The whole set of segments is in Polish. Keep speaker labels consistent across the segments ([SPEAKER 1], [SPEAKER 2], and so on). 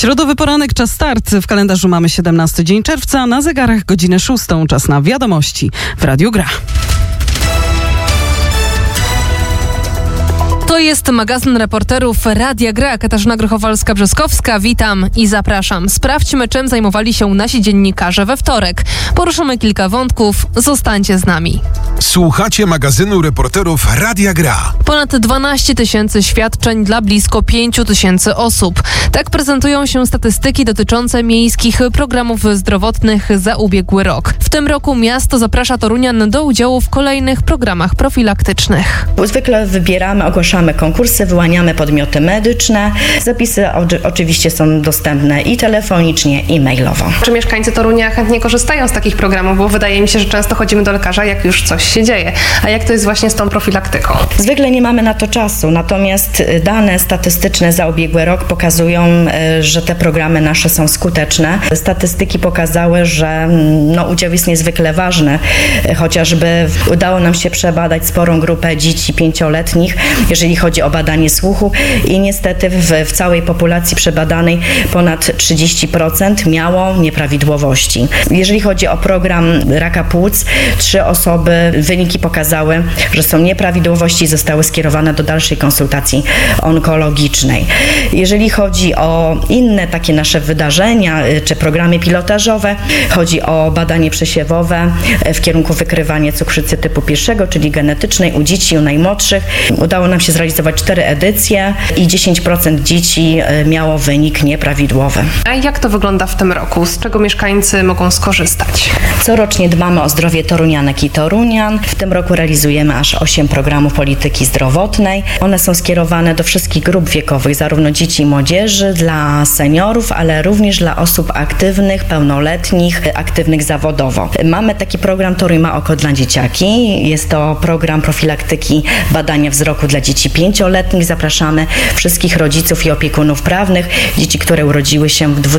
[SPEAKER 1] Środowy poranek, czas start. W kalendarzu mamy 17 dzień czerwca, na zegarach godzinę 6. Czas na wiadomości w Radiu Gra.
[SPEAKER 2] To jest magazyn reporterów Radia Gra. Katarzyna Grochowalska-Brzeskowska. Witam i zapraszam. Sprawdźmy, czym zajmowali się nasi dziennikarze we wtorek. Poruszymy kilka wątków. Zostańcie z nami.
[SPEAKER 3] Słuchacie magazynu reporterów Radia Gra.
[SPEAKER 2] Ponad 12 000 świadczeń dla blisko 5 000 osób. Tak prezentują się statystyki dotyczące miejskich programów zdrowotnych za ubiegły rok. W tym roku miasto zaprasza Torunian do udziału w kolejnych programach profilaktycznych.
[SPEAKER 4] Zwykle wybieramy, ogłaszamy konkursy, wyłaniamy podmioty medyczne. Zapisy oczywiście są dostępne i telefonicznie, i mailowo.
[SPEAKER 5] Czy mieszkańcy Torunia chętnie korzystają z takich programów? Bo wydaje mi się, że często chodzimy do lekarza, jak już coś się dzieje. A jak to jest właśnie z tą profilaktyką?
[SPEAKER 4] Zwykle nie mamy na to czasu, natomiast dane statystyczne za ubiegły rok pokazują, że te programy nasze są skuteczne. Statystyki pokazały, że udział jest niezwykle ważny. Chociażby udało nam się przebadać sporą grupę dzieci 5-letnich, jeżeli chodzi o badanie słuchu, i niestety w całej populacji przebadanej ponad 30% miało nieprawidłowości. Jeżeli chodzi o program raka płuc, 3 osoby, wyniki pokazały, że są nieprawidłowości i zostały skierowane do dalszej konsultacji onkologicznej. Jeżeli chodzi o inne takie nasze wydarzenia czy programy pilotażowe, chodzi o badanie przesiewowe w kierunku wykrywania cukrzycy typu 1, czyli genetycznej u dzieci, u najmłodszych. Udało nam się zrealizować 4 edycje i 10% dzieci miało wynik nieprawidłowy.
[SPEAKER 5] A jak to wygląda w tym roku? Z czego mieszkańcy mogą skorzystać?
[SPEAKER 4] Corocznie dbamy o zdrowie torunianek i torunian. W tym roku realizujemy aż 8 programów polityki zdrowotnej. One są skierowane do wszystkich grup wiekowych, zarówno dzieci i młodzieży, dla seniorów, ale również dla osób aktywnych, pełnoletnich, aktywnych zawodowo. Mamy taki program Toruń ma oko dla dzieciaki. Jest to program profilaktyki badania wzroku dla dzieci 5-letnich. Zapraszamy wszystkich rodziców i opiekunów prawnych dzieci, które urodziły się w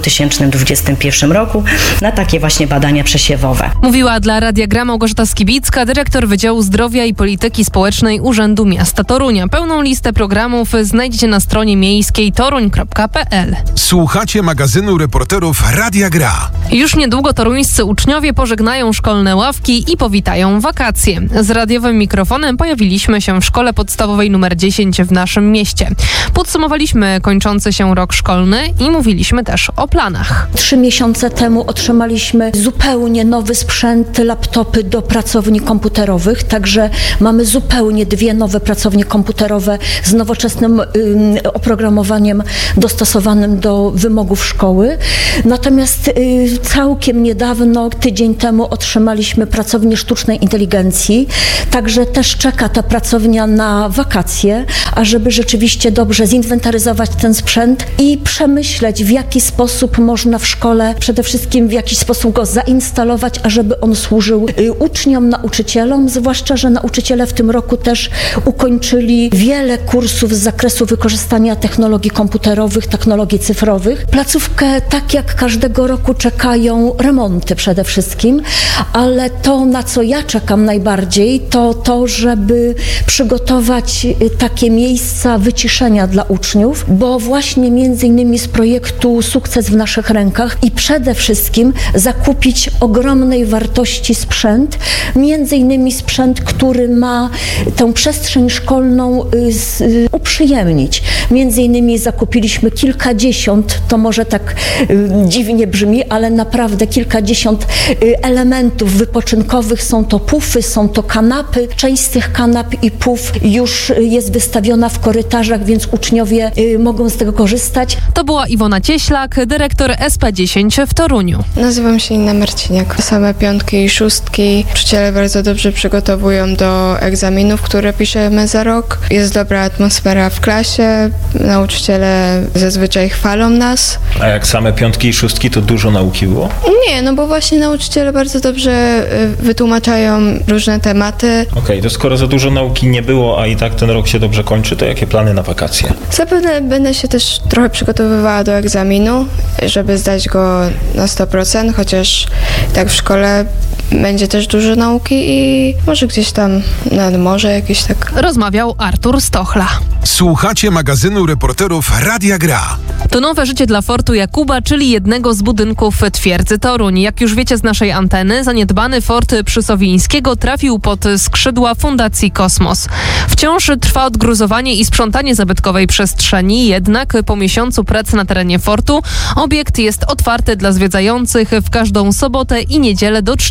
[SPEAKER 4] 2021 roku na takie właśnie badania przesiewowe.
[SPEAKER 2] Mówiła dla Radia Gra Małgorzata Skibicka, dyrektor Wydziału Zdrowia i Polityki Społecznej Urzędu Miasta Torunia. Pełną listę programów znajdziecie na stronie miejskiej toruń.pl.
[SPEAKER 3] Słuchacie magazynu reporterów Radia Gra.
[SPEAKER 2] Już niedługo toruńscy uczniowie pożegnają szkolne ławki i powitają wakacje. Z radiowym mikrofonem pojawiliśmy się w szkole podstawowej nr 10 w naszym mieście. Podsumowaliśmy kończący się rok szkolny i mówiliśmy też o planach.
[SPEAKER 6] 3 miesiące temu otrzymaliśmy zupełnie nowy sprzęt, laptopy do pracowni komputerowych, także mamy zupełnie 2 nowe pracownie komputerowe z nowoczesnym oprogramowaniem dostosowanym do wymogów szkoły. Natomiast całkiem niedawno, tydzień temu, otrzymaliśmy pracownię sztucznej inteligencji, także też czeka ta pracownia na wakacje, ażeby rzeczywiście dobrze zinwentaryzować ten sprzęt i przemyśleć, w jaki sposób można w szkole przede wszystkim w jakiś sposób go zainstalować, ażeby on służył uczniom, nauczycielom, zwłaszcza, że nauczyciele w tym roku też ukończyli wiele kursów z zakresu wykorzystania technologii komputerowych, technologii cyfrowych. Placówkę, tak jak każdego roku, czekają remonty przede wszystkim, ale to, na co ja czekam najbardziej, to, żeby przygotować takie miejsca wyciszenia dla uczniów, bo właśnie między innymi z projektu Sukces w naszych rękach i przede wszystkim zakupić ogromnej wartości sprzęt, między innymi sprzęt, który ma tę przestrzeń szkolną uprzyjemnić. Między innymi zakupiliśmy kilkadziesiąt, to może tak dziwnie brzmi, ale naprawdę kilkadziesiąt elementów wypoczynkowych. Są to pufy, są to kanapy. Część z tych kanap i puf już jest wystawiona w korytarzach, więc uczniowie mogą z tego korzystać.
[SPEAKER 2] To była Iwona Cieślak, dyrektor SP10 w Toruniu.
[SPEAKER 7] Nazywam się Inna Marciniak. Same 5 i 6 uczniowie bardzo dobrze przygotowują do egzaminów, które piszemy za rok. Jest dobra atmosfera w klasie, nauczyciele zazwyczaj chwalą nas.
[SPEAKER 8] A jak same 5 i 6, to dużo nauki było?
[SPEAKER 7] Nie, no bo właśnie nauczyciele bardzo dobrze wytłumaczają różne tematy.
[SPEAKER 8] Okej, to skoro za dużo nauki nie było, a i tak ten rok się dobrze kończy, to jakie plany na wakacje?
[SPEAKER 7] Zapewne będę się też trochę przygotowywała do egzaminu, żeby zdać go na 100%, chociaż tak w szkole będzie też dużo nauki i może gdzieś tam nad morze jakieś tak.
[SPEAKER 2] Rozmawiał Artur Stochla.
[SPEAKER 3] Słuchacie magazynu reporterów Radia Gra.
[SPEAKER 2] To nowe życie dla Fortu Jakuba, czyli jednego z budynków twierdzy Toruń. Jak już wiecie z naszej anteny, zaniedbany fort przy Sowińskiego trafił pod skrzydła Fundacji Kosmos. Wciąż trwa odgruzowanie i sprzątanie zabytkowej przestrzeni, jednak po miesiącu pracy na terenie fortu obiekt jest otwarty dla zwiedzających w każdą sobotę i niedzielę do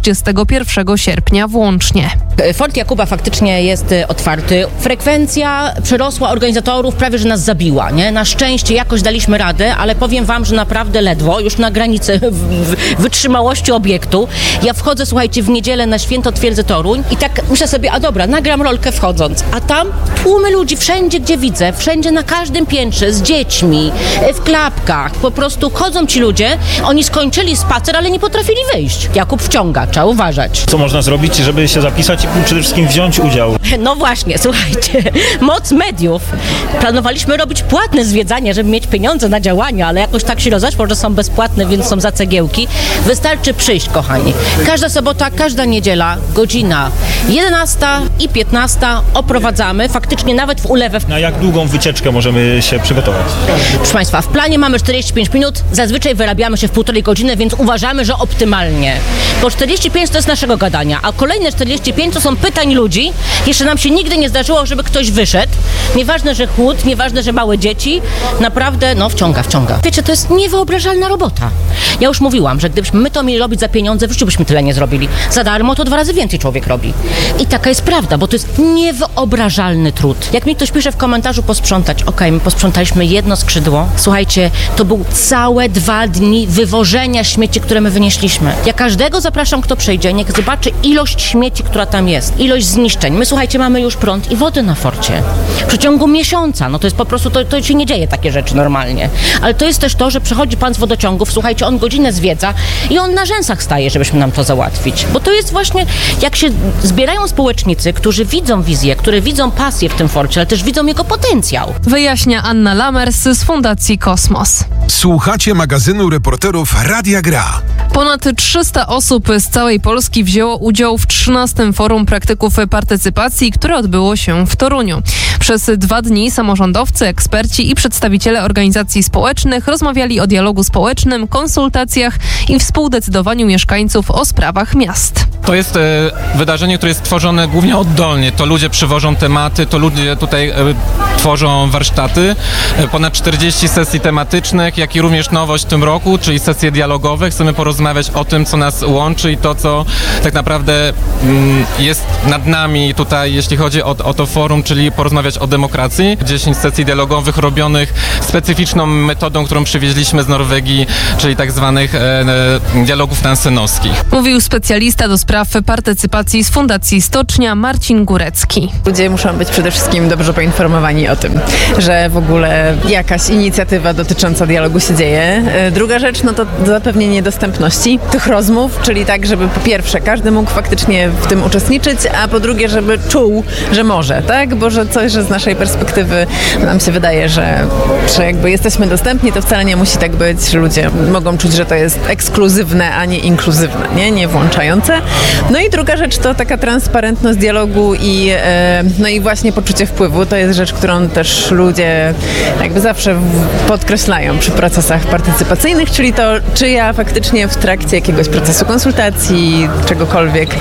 [SPEAKER 2] 31 sierpnia włącznie.
[SPEAKER 9] Fort Jakuba faktycznie jest otwarty. Frekwencja przyrosła organizatorów, prawie że nas zabiła, nie? Na szczęście jakoś daliśmy radę, ale powiem wam, że naprawdę ledwo, już na granicy wytrzymałości obiektu. Ja wchodzę, słuchajcie, w niedzielę na święto twierdzy Toruń i tak myślę sobie, a dobra, nagram rolkę wchodząc, a tam tłumy ludzi wszędzie, gdzie widzę, wszędzie na każdym piętrze, z dziećmi, w klapkach, po prostu chodzą ci ludzie, oni skończyli spacer, ale nie potrafili wyjść. Jakub wciąga, trzeba uważać.
[SPEAKER 8] Co można zrobić, żeby się zapisać i przede wszystkim wziąć udział?
[SPEAKER 9] No właśnie, słuchajcie, moc mediów. Planowaliśmy robić płatne zwiedzanie, żeby mieć pieniądze na działania, ale jakoś tak się rozeszło, że są bezpłatne, więc są za cegiełki. Wystarczy przyjść, kochani. Każda sobota, każda niedziela, godzina 11 i 15 oprowadzamy, faktycznie nawet w ulewę.
[SPEAKER 8] Na jak długą wycieczkę możemy się przygotować?
[SPEAKER 9] Proszę Państwa, w planie mamy 45 minut, zazwyczaj wyrabiamy się w 1,5 godziny, więc uważamy, że optymalnie. Bo 45 to jest naszego gadania, a kolejne 45 to są pytań ludzi. Jeszcze nam się nigdy nie zdarzyło, żeby ktoś wyszedł. Nieważne, że chłód, nieważne, że małe dzieci. Naprawdę, wciąga. Wiecie, to jest niewyobrażalna robota. Ja już mówiłam, że gdybyśmy my to mieli robić za pieniądze, w życiu byśmy tyle nie zrobili. Za darmo to 2 razy więcej człowiek robi. I taka jest prawda, bo to jest niewyobrażalny trud. Jak mi ktoś pisze w komentarzu posprzątać, my posprzątaliśmy jedno skrzydło. Słuchajcie, to był całe 2 dni wywożenia śmieci, które my wynieśliśmy. Ja każdego zapraszam, kto przyjdzie, niech zobaczy ilość śmieci, która tam jest, ilość zniszczeń. My, słuchajcie, mamy już prąd i wodę na forcie. W przeciągu miesiąca, to jest po prostu, to się nie dzieje takie rzeczy normalnie. Ale to jest też to, że przychodzi pan z wodociągów, słuchajcie, on godzinę zwiedza i on na rzęsach staje, żebyśmy nam to załatwić. Bo to jest właśnie, jak się zbierają społecznicy, którzy widzą wizję, którzy widzą pasję w tym forcie, ale też widzą jego potencjał.
[SPEAKER 2] Wyjaśnia Anna Lamers z Fundacji Kosmos.
[SPEAKER 3] Słuchacie magazynu reporterów Radia Gra.
[SPEAKER 2] Ponad 300 osób z całej Polski wzięło udział w 13. Forum Praktyków Partycypacji, które odbyło się w Toruniu. Przez 2 dni samorządowcy, eksperci i przedstawiciele organizacji społecznych rozmawiali o dialogu społecznym, konsultacjach i współdecydowaniu mieszkańców o sprawach miast.
[SPEAKER 10] To jest wydarzenie, które jest tworzone głównie oddolnie. To ludzie przywożą tematy, to ludzie tutaj tworzą warsztaty. Ponad 40 sesji tematycznych, jak i również nowość w tym roku, czyli sesje dialogowe. Chcemy porozmawiać o tym, co nas łączy i to, co tak naprawdę jest nad nami tutaj, jeśli chodzi o to forum, czyli porozmawiać o demokracji. 10 sesji dialogowych robionych specyficzną metodą, którą przywieźliśmy z Norwegii, czyli tak zwanych dialogów nansenowskich.
[SPEAKER 2] Mówił specjalista do spraw partycypacji z Fundacji Stocznia Marcin Górecki.
[SPEAKER 11] Ludzie muszą być przede wszystkim dobrze poinformowani o tym, że w ogóle jakaś inicjatywa dotycząca dialogu się dzieje. Druga rzecz, to zapewnienie dostępności tych rozmów, czyli tak, żeby po pierwsze każdy mógł faktycznie w tym uczestniczyć, a po drugie, żeby czuł, że może, tak? Bo że z naszej perspektywy nam się wydaje, że jakby jesteśmy dostępni, to wcale nie musi tak być, że ludzie mogą czuć, że to jest ekskluzywne, a nie inkluzywne, nie włączające. No i druga rzecz to taka transparentność dialogu i właśnie poczucie wpływu. To jest rzecz, którą też ludzie jakby zawsze podkreślają przy procesach partycypacyjnych, czyli to, czy ja faktycznie w trakcie jakiegoś procesu konsultacji, czegokolwiek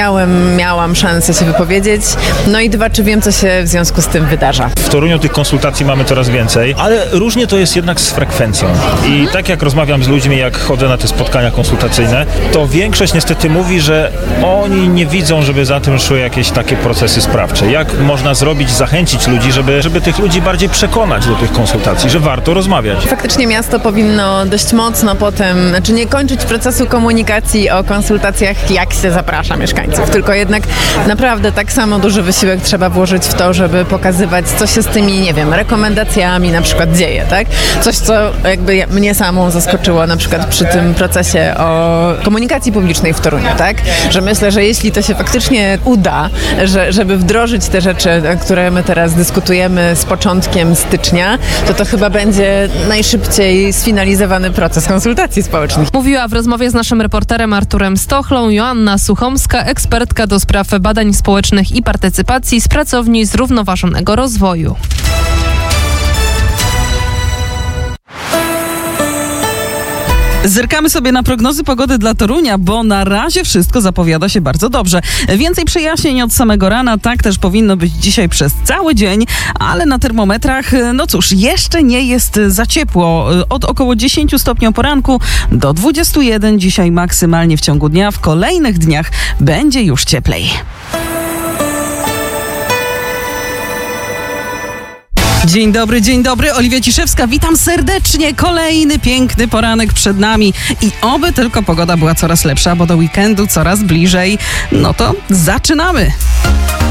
[SPEAKER 11] miałam szansę się wypowiedzieć. No i 2, czy wiem, co się w związku z tym wydarza.
[SPEAKER 8] W Toruniu tych konsultacji mamy coraz więcej, ale różnie to jest jednak z frekwencją. I tak jak rozmawiam z ludźmi, jak chodzę na te spotkania konsultacyjne, to większość niestety mówi, że oni nie widzą, żeby za tym szły jakieś takie procesy sprawcze. Jak można zrobić, zachęcić ludzi, żeby tych ludzi bardziej przekonać do tych konsultacji, że warto rozmawiać.
[SPEAKER 11] Faktycznie miasto powinno dość mocno potem, nie kończyć procesu komunikacji o konsultacjach, jak się zaprasza mieszkańców, tylko jednak naprawdę tak samo duży wysiłek trzeba włożyć w to, żeby pokazywać, co się z tymi, rekomendacjami na przykład dzieje, tak? Coś, co jakby mnie samą zaskoczyło na przykład przy tym procesie o komunikacji publicznej w Toruniu, tak? Że myślę, że jeśli to się faktycznie uda, żeby wdrożyć te rzeczy, które my teraz dyskutujemy z początkiem stycznia, to chyba będzie najszybciej sfinalizowany proces konsultacji społecznych.
[SPEAKER 2] Mówiła w rozmowie z naszym reporterem Arturem Stochlą Joanna Suchomska, ekspertka do spraw badań społecznych i partycypacji z Pracowni Zrównoważonego Rozwoju.
[SPEAKER 1] Zerkamy sobie na prognozy pogody dla Torunia, bo na razie wszystko zapowiada się bardzo dobrze. Więcej przejaśnień od samego rana, tak też powinno być dzisiaj przez cały dzień, ale na termometrach, no cóż, jeszcze nie jest za ciepło. Od około 10 stopni o poranku do 21 dzisiaj maksymalnie w ciągu dnia. W kolejnych dniach będzie już cieplej. Dzień dobry, Oliwia Ciszewska, witam serdecznie. Kolejny piękny poranek przed nami i oby tylko pogoda była coraz lepsza, bo do weekendu coraz bliżej. No to zaczynamy.